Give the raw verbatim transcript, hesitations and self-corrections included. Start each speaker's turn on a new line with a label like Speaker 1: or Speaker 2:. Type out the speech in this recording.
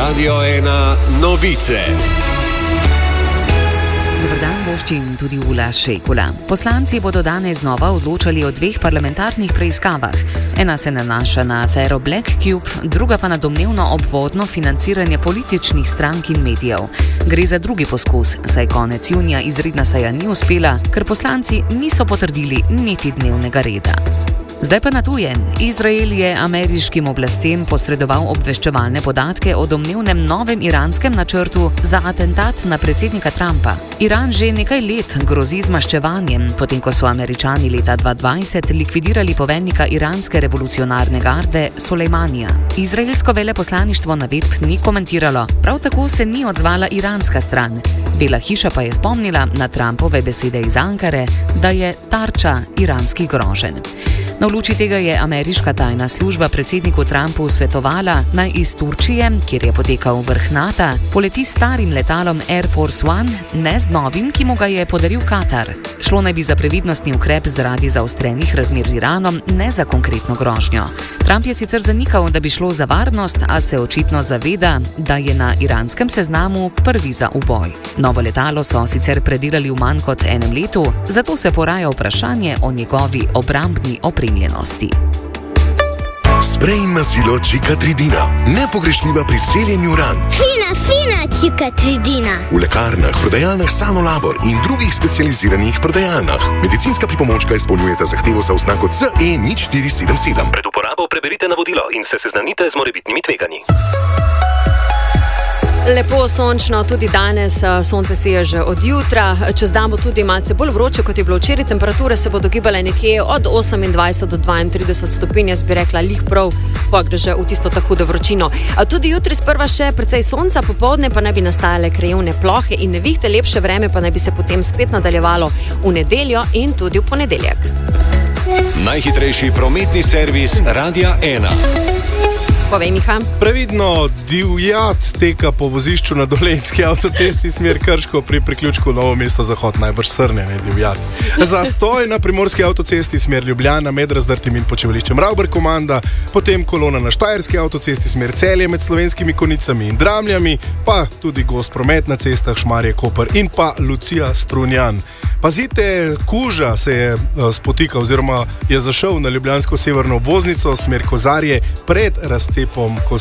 Speaker 1: Radio ena novice.
Speaker 2: Dobar dan, voščim tudi Ula Šekula. Poslanci bodo danes znova odločali o dveh parlamentarnih preiskavah. Ena se nanaša na afero Black Cube, druga pa na domnevno obvodno financiranje političnih strank in medijev. Gre za drugi poskus, saj konec junija izredna seja ni uspela, ker poslanci niso potrdili niti dnevnega reda. Zdaj pa na tuje. Izrael je ameriškim oblastem posredoval obveščevalne podatke o domnevnem novem iranskem načrtu za atentat na predsednika Trumpa. Iran že nekaj let grozi z maščevanjem, potem ko so Američani leta dva tisoč dvajset likvidirali poveljnika iranske revolucionarne garde Sulejmanija. Izraelsko veleposlaništvo navedb ni komentiralo, prav tako se ni odzvala iranska stran. Bela hiša pa je spomnila na Trumpove besede iz Ankare, da je tarča iranskih groženj. Na luči tega je ameriška tajna služba predsedniku Trumpu svetovala, naj iz Turčije, kjer je potekal vrh NATO, poleti s starim letalom Air Force One, ne z novim, ki mu ga je podaril Katar. Šlo naj bi za previdnostni ukrep zaradi zaostrenih razmer z Iranom, ne za konkretno grožnjo. Trump je sicer zanikal, da bi šlo za varnost, a se očitno zaveda, da je na iranskem seznamu prvi za uboj. Novo letalo so sicer predelali v manj kot enem letu, zato se poraja vprašanje o njegovi obrambni opremljenosti.
Speaker 3: Sprej mazilo Čikatridina. Nepogrešljiva pri celjenju ran.
Speaker 4: Fina, fina Čikatridina.
Speaker 3: V lekarnah, prodajalnah Sanolabor in drugih specializiranih prodajalnah. Medicinska pripomočka izpolnjujeta zahtevo za oznako C E nič štiri sedem sedem.
Speaker 5: Pred uporabo preberite navodilo in se seznanite z morebitnimi tveganji.
Speaker 6: Lepo sončno, tudi danes sonce sije že od jutra, čez dan bo tudi malce bolj vroče, kot je bilo včeraj, temperature se bodo gibale nekje od osemindvajset do dvaintrideset stopinj, jaz bi rekla lih prav, pa gre že v tisto ta hudo vročino. A tudi jutri sprva še precej sonca, popoldne pa naj bi nastajale krajevne plohe in nevihte, lepše vreme pa naj bi se potem spet nadaljevalo v nedeljo in tudi v ponedeljek.
Speaker 1: Najhitrejši prometni servis Radia ena.
Speaker 6: Povej, Miha.
Speaker 7: Previdno, divjad teka po vozišču na Dolenjski avtocesti smer Krško pri priključku Novo mesto Zahod, najbrž srne, ne divjad. Zastoj na Primorski avtocesti smer Ljubljana med Razdrtim in počivališčem Ravber komanda, potem kolona na Štajerski avtocesti smer Celje med Slovenskimi Konicami in Dramljami, pa tudi gost promet na cestah Šmarje Koper in pa Lucija Strunjan. Pazite, kuža se je spotika oziroma je zašel na ljubljansko severno obvoznico smer Kozarje pred razcepom Kos